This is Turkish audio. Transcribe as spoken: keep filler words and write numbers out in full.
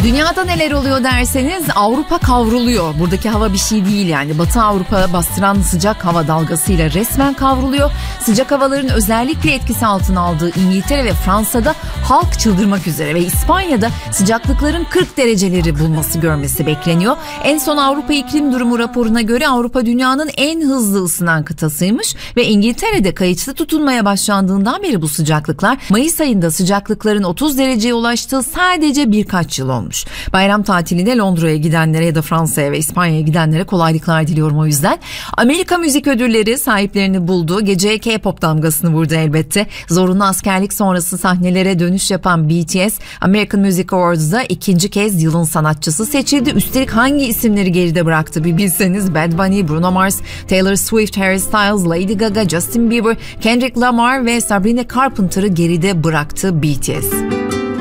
Dünyada neler oluyor derseniz Avrupa kavruluyor. Buradaki hava bir şey değil yani. Batı Avrupa bastıran sıcak hava dalgasıyla resmen kavruluyor. Sıcak havaların özellikle etkisi altına aldığı İngiltere ve Fransa'da halk çıldırmak üzere ve İspanya'da sıcaklıkların kırk dereceleri bulması görmesi bekleniyor. En son Avrupa İklim Durumu raporuna göre Avrupa dünyanın en hızlı ısınan kıtasıymış ve İngiltere'de kayıtlı tutulmaya başlandığından beri bu sıcaklıklar Mayıs ayında sıcaklıkların otuz dereceye ulaştığı sadece birkaç yıl olmuş. Bayram tatilinde Londra'ya gidenlere ya da Fransa'ya ve İspanya'ya gidenlere kolaylıklar diliyorum o yüzden. Amerika Müzik Ödülleri sahiplerini buldu. Geceye K-pop damgasını vurdu elbette. Zorunlu askerlik sonrası sahnelere dönüş yapan B T S, American Music Awards'da ikinci kez yılın sanatçısı seçildi. Üstelik hangi isimleri geride bıraktı bir bilseniz: Bad Bunny, Bruno Mars, Taylor Swift, Harry Styles, Lady Gaga, Justin Bieber, Kendrick Lamar ve Sabrina Carpenter'ı geride bıraktı B T S.